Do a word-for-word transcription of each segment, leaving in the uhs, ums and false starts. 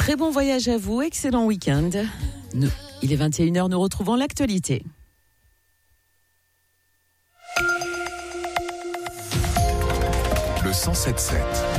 Très bon voyage à vous, excellent week-end. Nous, il est vingt et une heures, nous retrouvons l'actualité. Le cent sept sept.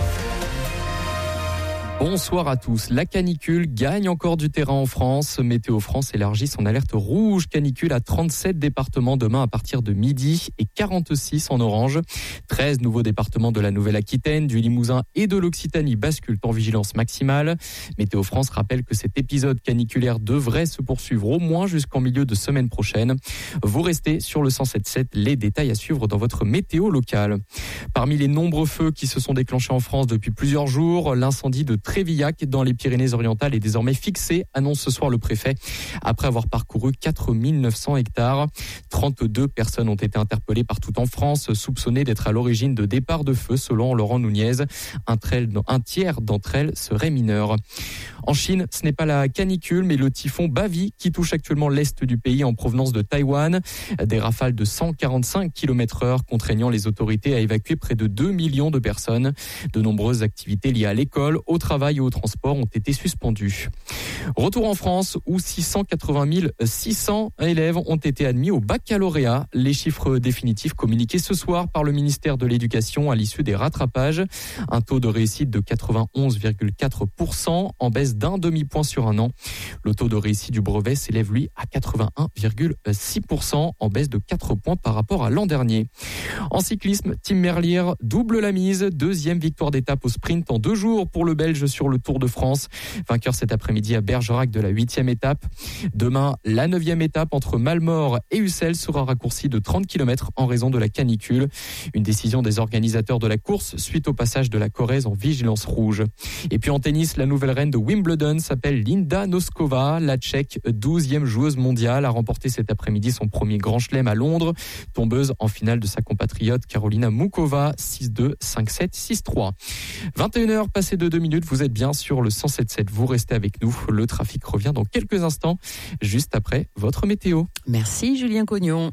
Bonsoir à tous. La canicule gagne encore du terrain en France. Météo France élargit son alerte rouge canicule à trente-sept départements demain à partir de midi et quarante-six en orange. treize nouveaux départements de la Nouvelle-Aquitaine, du Limousin et de l'Occitanie basculent en vigilance maximale. Météo France rappelle que cet épisode caniculaire devrait se poursuivre au moins jusqu'en milieu de semaine prochaine. Vous restez sur le cent sept sept, les détails à suivre dans votre météo locale. Parmi les nombreux feux qui se sont déclenchés en France depuis plusieurs jours, l'incendie de Trévillac dans les Pyrénées-Orientales est désormais fixé, annonce ce soir le préfet. Après avoir parcouru quatre mille neuf cents hectares, trente-deux personnes ont été interpellées partout en France, soupçonnées d'être à l'origine de départs de feu selon Laurent Nunez. Un, un tiers d'entre elles seraient mineures. En Chine, ce n'est pas la canicule, mais le typhon Bavi qui touche actuellement l'est du pays en provenance de Taïwan. Des rafales de cent quarante-cinq kilomètres heure contraignant les autorités à évacuer près de deux millions de personnes. De nombreuses activités liées à l'école, au travail et au transport ont été suspendues. Retour en France où six cent quatre-vingt mille six cents élèves ont été admis au baccalauréat. Les chiffres définitifs communiqués ce soir par le ministère de l'Éducation à l'issue des rattrapages. Un taux de réussite de quatre-vingt-onze virgule quatre pour cent en baisse d'un demi-point sur un an. Le taux de réussite du brevet s'élève lui à quatre-vingt-un virgule six pour cent en baisse de quatre points par rapport à l'an dernier. En cyclisme, Tim Merlier double la mise. Deuxième victoire d'étape au sprint en deux jours pour le Belge sur le Tour de France. Vainqueur cet après-midi à Bergerac de la huitième étape. Demain, la neuvième étape entre Malmort et Ussel sera raccourcie de trente kilomètres en raison de la canicule. Une décision des organisateurs de la course suite au passage de la Corrèze en vigilance rouge. Et puis en tennis, la nouvelle reine de Wimbledon s'appelle Linda Noskova. La Tchèque, douzième joueuse mondiale, a remporté cet après-midi son premier grand chelem à Londres. Tombeuse en finale de sa compatriote Carolina Mukova, six deux, cinq sept, six trois. vingt et une heures passées de deux minutes, vous êtes bien sur le cent sept sept, vous restez avec nous. Le trafic revient dans quelques instants, juste après votre météo. Merci Julien Cognon.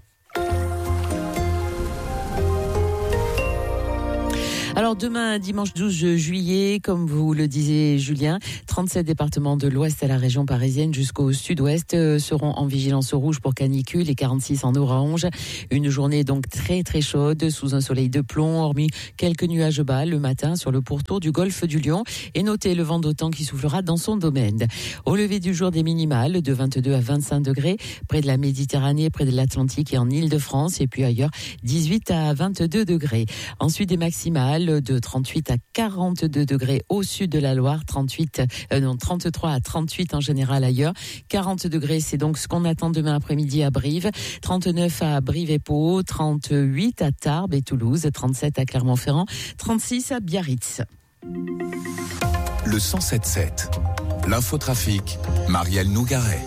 Alors demain, dimanche douze juillet, comme vous le disiez Julien, trente-sept départements de l'ouest à la région parisienne jusqu'au sud-ouest seront en vigilance rouge pour canicule et quarante-six en orange. Une journée donc très très chaude sous un soleil de plomb, hormis quelques nuages bas le matin sur le pourtour du golfe du Lion. Et notez le vent d'automne qui soufflera dans son domaine. Au lever du jour, des minimales de vingt-deux à vingt-cinq degrés près de la Méditerranée, près de l'Atlantique et en Île-de-France. Et puis ailleurs, dix-huit à vingt-deux degrés. Ensuite des maximales de trente-huit à quarante-deux degrés au sud de la Loire, trente-huit, euh, non, trente-trois à trente-huit en général ailleurs. quarante degrés, c'est donc ce qu'on attend demain après-midi à Brive. trente-neuf à Brive et Pau, trente-huit à Tarbes et Toulouse, trente-sept à Clermont-Ferrand, trente-six à Biarritz. Le cent sept sept. L'infotrafic, Marielle Nougaret.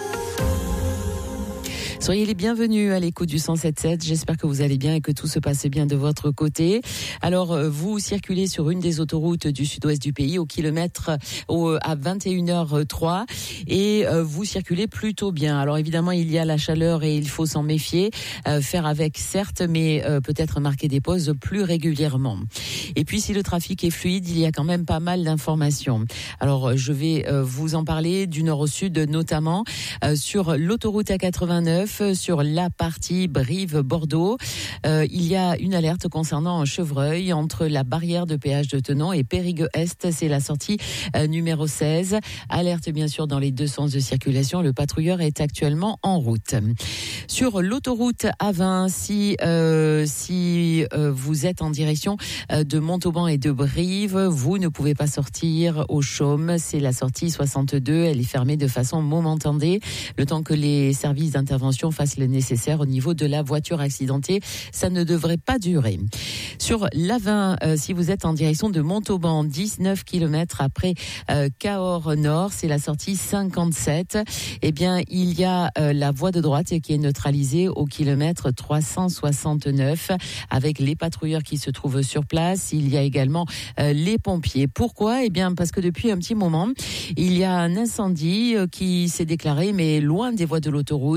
Soyez les bienvenus à l'écoute du cent sept sept. J'espère que vous allez bien et que tout se passe bien de votre côté. Alors, vous circulez sur une des autoroutes du sud-ouest du pays au kilomètre au, à vingt et une heures trois et euh, vous circulez plutôt bien. Alors évidemment, il y a la chaleur et il faut s'en méfier. Euh, faire avec, certes, mais euh, peut-être marquer des pauses plus régulièrement. Et puis, si le trafic est fluide, il y a quand même pas mal d'informations. Alors, je vais euh, vous en parler du nord au sud, notamment euh, sur l'autoroute A quatre-vingt-neuf. Sur la partie Brive-Bordeaux, euh, il y a une alerte concernant un chevreuil entre la barrière de péage de Tenon et Périgueux-Est. C'est la sortie euh, numéro seize. Alerte bien sûr dans les deux sens de circulation. Le patrouilleur est actuellement en route. Sur l'autoroute A vingt, si, euh, si euh, vous êtes en direction euh, de Montauban et de Brive, vous ne pouvez pas sortir au Chaume. C'est la sortie soixante-deux. Elle est fermée de façon momentanée. Le temps que les services d'intervention fassent le nécessaire au niveau de la voiture accidentée. Ça ne devrait pas durer. Sur l'A vingt, euh, si vous êtes en direction de Montauban, dix-neuf kilomètres après euh, Cahors Nord, c'est la sortie cinquante-sept. Eh bien, il y a euh, la voie de droite qui est neutralisée au kilomètre trois cent soixante-neuf avec les patrouilleurs qui se trouvent sur place. Il y a également euh, les pompiers. Pourquoi ? Eh bien, parce que depuis un petit moment, il y a un incendie euh, qui s'est déclaré, mais loin des voies de l'autoroute, mais il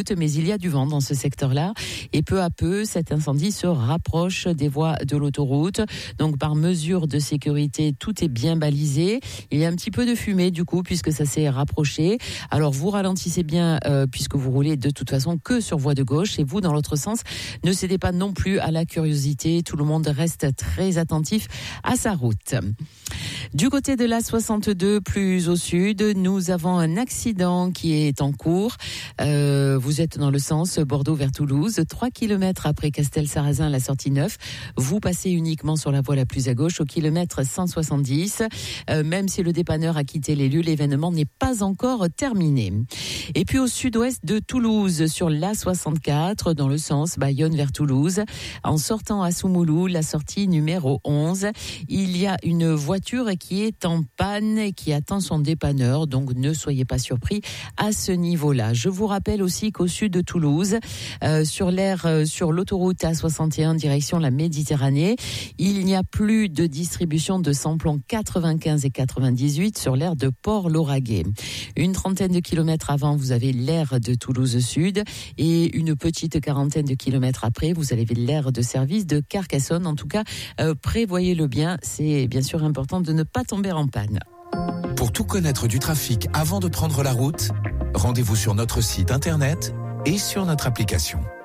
y a du vent dans ce secteur-là et peu à peu, cet incendie se rapproche des voies de l'autoroute. Donc par mesure de sécurité, tout est bien balisé. Il y a un petit peu de fumée du coup puisque ça s'est rapproché. Alors vous ralentissez bien euh, puisque vous roulez de toute façon que sur voie de gauche et vous dans l'autre sens, ne cédez pas non plus à la curiosité. Tout le monde reste très attentif à sa route. Du côté de l'A soixante-deux, plus au sud, nous avons un accident qui est en cours. Euh, vous êtes dans le sens Bordeaux vers Toulouse, trois kilomètres après Castel-Sarrazin, la sortie neuf. Vous passez uniquement sur la voie la plus à gauche, au kilomètre cent soixante-dix. Euh, même si le dépanneur a quitté les lieux, l'événement n'est pas encore terminé. Et puis au sud-ouest de Toulouse, sur l'A soixante-quatre, dans le sens Bayonne vers Toulouse, en sortant à Soumoulou, la sortie numéro onze, il y a une voiture qui est en panne et qui attend son dépanneur, donc ne soyez pas surpris à ce niveau-là. Je vous rappelle aussi qu'au sud de Toulouse, euh, sur l'aire, euh, sur l'autoroute A soixante et un direction la Méditerranée, il n'y a plus de distribution de samplons quatre-vingt-quinze et quatre-vingt-dix-huit sur l'aire de Port-Lauragais. Une trentaine de kilomètres avant, vous avez l'aire de Toulouse Sud et une petite quarantaine de kilomètres après, vous avez l'aire de service de Carcassonne. En tout cas, euh, prévoyez-le bien, c'est bien sûr important de ne pas tomber en panne. Pour tout connaître du trafic avant de prendre la route, rendez-vous sur notre site internet et sur notre application.